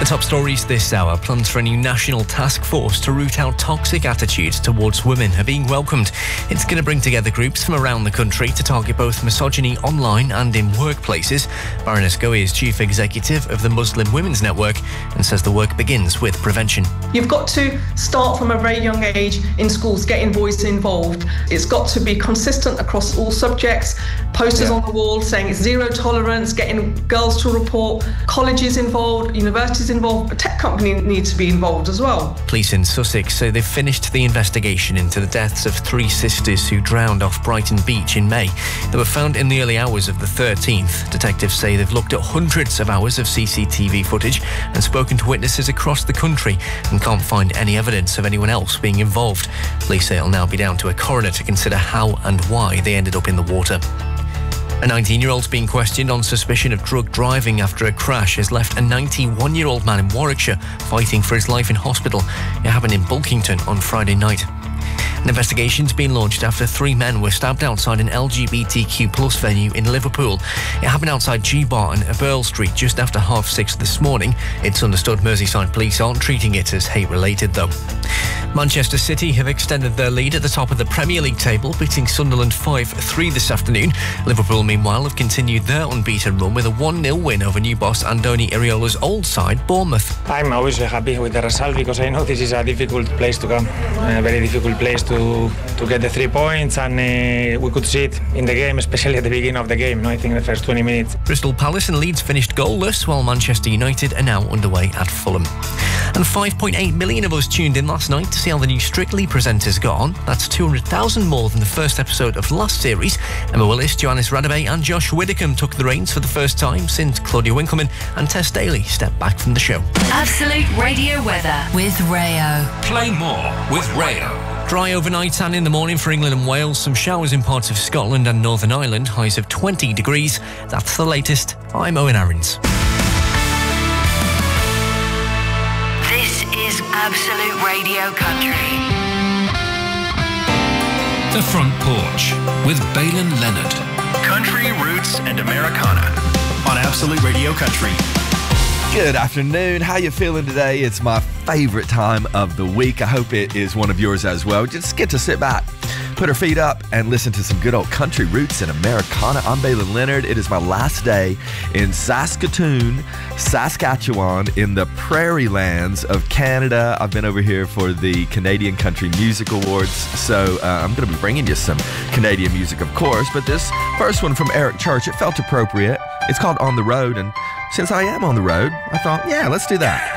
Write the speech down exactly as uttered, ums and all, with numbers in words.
top stories this hour. Plans for a new national task force to root out toxic attitudes towards women are being welcomed. It's going to bring together groups from around the country to target both misogyny online and in workplaces. Baroness Goey is chief executive of the Muslim Women's Network and says the work begins with prevention. You've got to start from a very young age in schools, getting boys involved. It's got to be consistent across all subjects. Posters yeah. on the wall saying it's zero tolerance, getting girls to report, colleges involved, universities involved, a tech company needs to be involved as well. Police in Sussex say they've finished the investigation into the deaths of three sisters who drowned off Brighton Beach in May. They were found in the early hours of the thirteenth. Detectives say they've looked at hundreds of hours of C C T V footage and spoken to witnesses across the country and can't find any evidence of anyone else being involved. Police say it'll now be down to a coroner to consider how and why they ended up in the water. A nineteen-year-old's being questioned on suspicion of drug driving after a crash has left a ninety-one-year-old man in Warwickshire fighting for his life in hospital. It happened in Bulkington on Friday night. An investigation's been launched after three men were stabbed outside an L G B T Q plus venue in Liverpool. It happened outside G Barton at Earl Street just after half six this morning. It's understood Merseyside police aren't treating it as hate-related, though. Manchester City have extended their lead at the top of the Premier League table, beating Sunderland five three this afternoon. Liverpool, meanwhile, have continued their unbeaten run with a one nil win over new boss Andoni Iraola's old side, Bournemouth. I'm always happy with the result because I know this is a difficult place to come, a very difficult place to, to get the three points, and uh, we could see it in the game, especially at the beginning of the game, no? I think the first twenty minutes. Crystal Palace and Leeds finished goalless, while Manchester United are now underway at Fulham. And five point eight million of us tuned in last night to see how the new Strictly presenters got on. That's two hundred thousand more than the first episode of last series. Emma Willis, Johannes Radebe and Josh Widdicombe took the reins for the first time since Claudia Winkleman and Tess Daly stepped back from the show. Absolute Radio weather with Rayo. Play more with Rayo. Dry overnight and in the morning for England and Wales. Some showers in parts of Scotland and Northern Ireland. Highs of twenty degrees. That's the latest. I'm Owen Aarons. This is Absolute Radio Country. The Front Porch with Balin Leonard. Country, roots and Americana on Absolute Radio Country. Good afternoon. How you feeling today? It's my favorite time of the week. I hope it is one of yours as well. Just get to sit back, put our feet up, and listen to some good old country roots and Americana. I'm Balin Leonard. It is my last day in Saskatoon, Saskatchewan, in the prairie lands of Canada. I've been over here for the Canadian Country Music Awards, so uh, I'm going to be bringing you some Canadian music, of course, but this first one from Eric Church, it felt appropriate. It's called On the Road, and since I am on the road, I thought, yeah, let's do that.